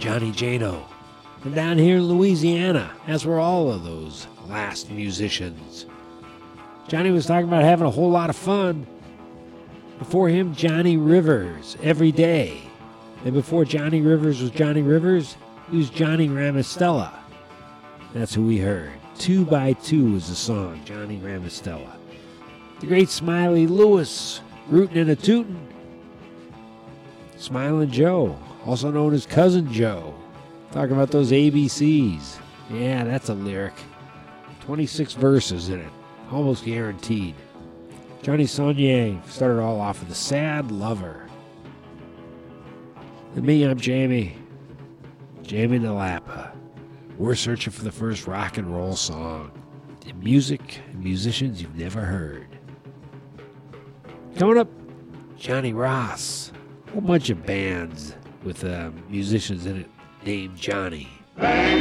Johnny Jano. From down here in Louisiana, as were all of those last musicians. Johnny was talking about having a whole lot of fun. Before him, Johnny Rivers, Every Day. And before Johnny Rivers was Johnny Rivers, he was Johnny Ramostella. That's who we heard. 2 by 2 is the song, Johnny Ramostella. The great Smiley Lewis, Rootin' and a Tootin'. Smilin' Joe, also known as Cousin Joe. Talking about those ABCs. Yeah, that's a lyric. 26 verses in it. Almost guaranteed. Johnny Saunier started all off with a Sad Lover. And me, I'm Jamie. Jamie Nalapa. We're searching for the first rock and roll song. The music and musicians you've never heard. Coming up, Johnny Ross. A whole bunch of bands with musicians in it named Johnny. Bang!